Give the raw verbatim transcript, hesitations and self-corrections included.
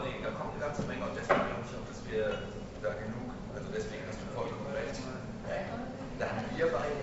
vorlegen. Da kommt eine ganze Menge und deswegen glaube ich auch, dass wir da genug, also deswegen hast du vollkommen recht. Da haben wir beide